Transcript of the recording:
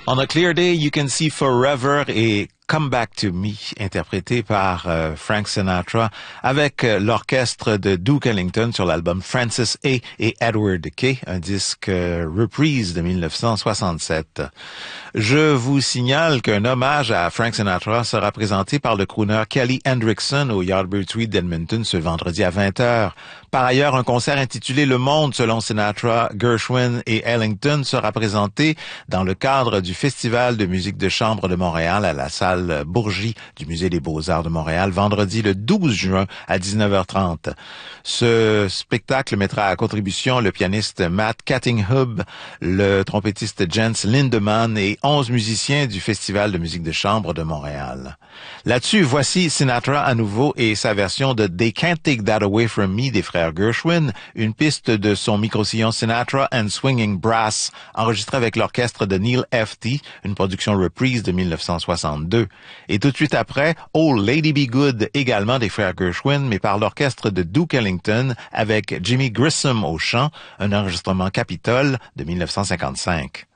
On a Clear Day, You Can See Forever et Come Back to Me, interprété par Frank Sinatra avec l'orchestre de Duke Ellington sur l'album Francis A. et Edward Kay, un disque reprise de 1967. Je vous signale qu'un hommage à Frank Sinatra sera présenté par le crooner Kelly Hendrickson au Yardbird Suite d'Edmonton ce vendredi à 20h. Par ailleurs, un concert intitulé Le Monde selon Sinatra, Gershwin et Ellington sera présenté dans le cadre du Festival de musique de chambre de Montréal à la salle Bourgie du Musée des Beaux-Arts de Montréal vendredi le 12 juin à 19h30. Ce spectacle mettra à contribution le pianiste Matt Cattinghub, le trompettiste Jens Lindemann et 11 musiciens du Festival de musique de chambre de Montréal. Là-dessus, voici Sinatra à nouveau et sa version de They Can't Take That Away From Me des frères Gershwin, une piste de son micro-sillon Sinatra and Swinging Brass, enregistrée avec l'orchestre de Neil F.T., une production reprise de 1962. Et tout de suite après, Oh Lady Be Good, également des frères Gershwin, mais par l'orchestre de Duke Ellington avec Jimmy Grissom au chant, un enregistrement Capitol de 1955.